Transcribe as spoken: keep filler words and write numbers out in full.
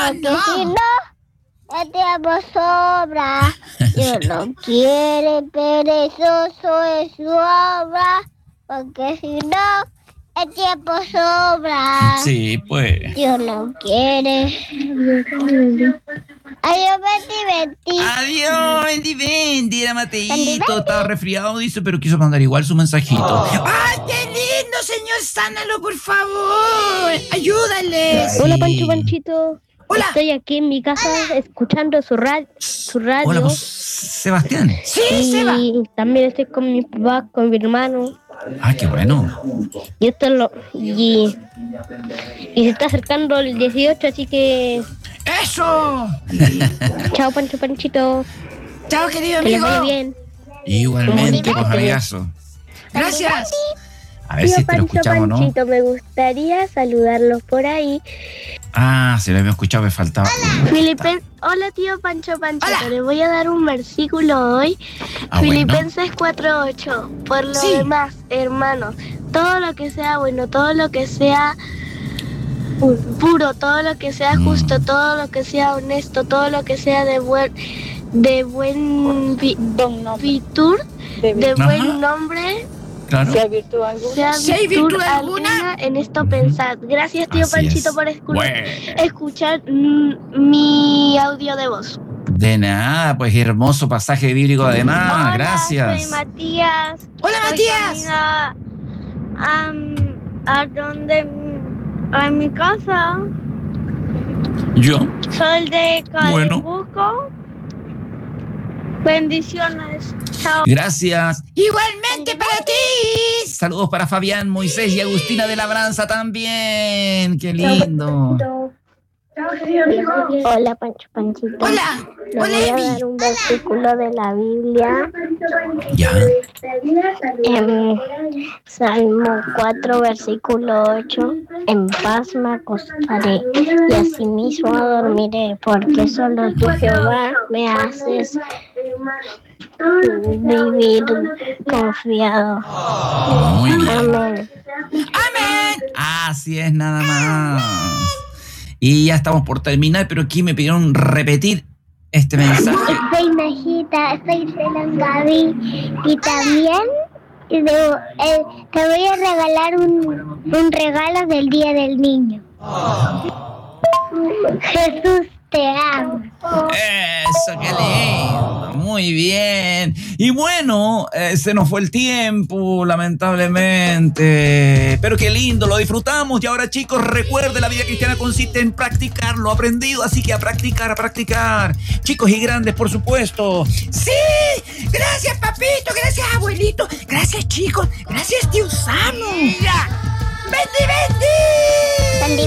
porque si no, el tiempo sobra. Dios no quiere, perezoso es su obra, porque si no, el tiempo sobra. Sí, pues. Dios no quiere. Adiós, Betty, Betty. Adiós, Bendy Bendy. Era Mateito, estaba resfriado, dice, pero quiso mandar igual su mensajito. Oh. ¡Ay, qué lindo, señor! Sánalo, por favor. Ayúdale. Sí. Hola, Pancho Panchito. Hola. Estoy aquí en mi casa escuchando su, ra- su radio. Hola, pues, Sebastián. Sí, y Seba. También estoy con mi papá, con mi hermano. Ah, qué bueno. Y esto es lo y, y se está acercando el dieciocho, así que ¡eso! Chao, Pancho Panchito. Chao, querido amigo. Que les vaya bien. Igualmente, pues, amigazo. Gracias. A ver Tío si este Pancho lo escuchamos, Panchito, ¿no? Me gustaría saludarlos por ahí. Ah, si lo había escuchado, me faltaba. Filipen... Hola, tío Pancho Panchito. Hola. Le voy a dar un versículo hoy. Ah, Filipenses bueno. cuatro ocho. Por lo sí. demás, hermanos, todo lo que sea bueno, todo lo que sea puro, todo lo que sea justo, mm. todo lo que sea honesto, todo lo que sea de buen de buen vi, virtud, de, de buen nombre. Claro. ¿Sea virtud alguna? Sea virtud, ¿Sí virtud alguna? alguna en esto pensad. Gracias, tío Así Panchito, es. por escu- bueno. escuchar mm, mi audio de voz. De nada, pues hermoso pasaje bíblico además. Hola, gracias. Soy Matías. Hola, soy Matías. A, a, a donde a mi casa. Yo. Soy de Calbuco. Bueno. Bendiciones. Chao. Gracias. Igualmente para ti. Saludos para Fabián, Moisés y Agustina de Labranza también. Qué lindo. Hola, Pancho Panchito. Hola. Le voy a dar un versículo de la Biblia. Ya. En Salmo cuatro, versículo ocho. En paz me acostaré y asimismo dormiré, porque solo tú, Jehová, me haces vivir confiado. Muy bien. Amén. Amén. Así es, nada más. Y ya estamos por terminar, pero aquí me pidieron repetir este mensaje. Soy Najita, soy Celan Gaby y también te, eh, te voy a regalar un, un regalo del Día del Niño. Oh. Jesús, te amo. Eso, qué lindo. Muy bien. Y bueno, eh, se nos fue el tiempo, lamentablemente. Pero qué lindo, lo disfrutamos. Y ahora, chicos, recuerde, la vida cristiana consiste en practicar lo aprendido. Así que a practicar, a practicar. Chicos y grandes, por supuesto. ¡Sí! Gracias, papito. Gracias, abuelito. Gracias, chicos. Gracias, tío Sano.